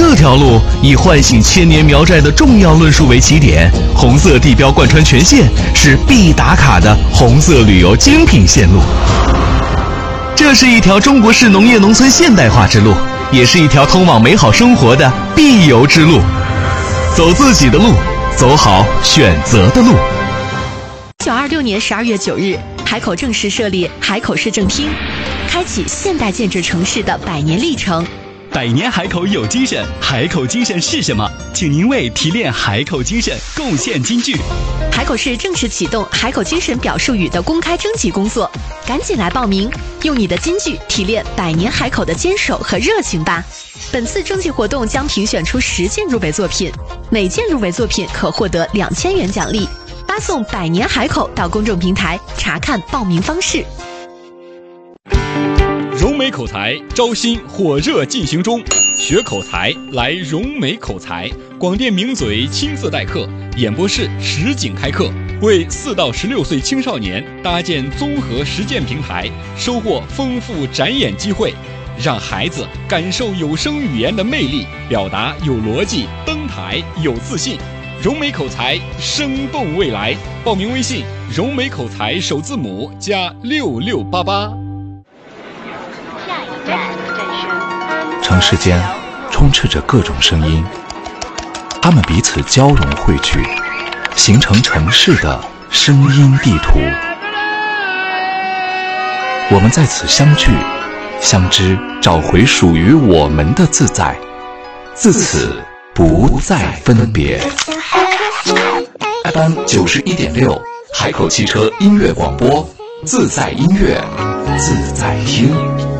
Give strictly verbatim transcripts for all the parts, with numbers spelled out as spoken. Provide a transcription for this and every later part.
这条路以唤醒千年苗寨的重要论述为起点，红色地标贯穿全线，是必打卡的红色旅游精品线路。这是一条中国式农业农村现代化之路，也是一条通往美好生活的必游之路。走自己的路，走好选择的路。 一九二六年十二月九日，海口正式设立海口市政厅，开启现代建制城市的百年历程。 百年海口有精神，海口精神是什么？请您为提炼海口精神贡献金句。 海口市正式启动海口精神表述语的公开征集工作，赶紧来报名，用你的金句提炼百年海口的坚守和热情吧。本次征集活动将评选出十件入围作品，每件入围作品可获得两千元奖励。发送百年海口到公众平台查看报名方式。 融美口才招新火热进行中，学口才来融美口才，广电名嘴亲自代课，演播室实景开课，为四到十六岁青少年搭建综合实践平台，收获丰富展演机会，让孩子感受有声语言的魅力，表达有逻辑，登台有自信。融美口才生动未来，报名微信融美口才首字母加六六八八。 城市间充斥着各种声音，它们彼此交融汇聚，形成城市的声音地图。我们在此相聚相知，找回属于我们的自在，自此不再分别。F M 九十一点六，海口汽车音乐广播，自在音乐，自在听。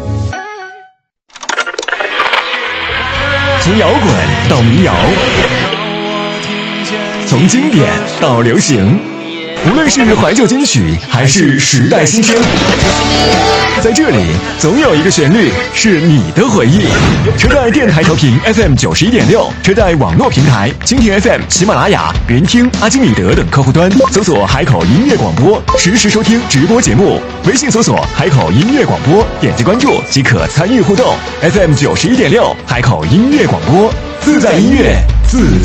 从摇滚到民谣，从经典到流行，无论是怀旧金曲还是时代新声，在这里总有一个旋律是你的回忆。车贷电台调频 F M 九十一点六，车贷网络平台蜻蜓 F M、喜马拉雅、云听、阿基米德等客户端搜索海口音乐广播，实时收听直播节目。微信搜索海口音乐广播，点击关注即可参与互动。F M 九十一点六，海口音乐广播，自在音乐，自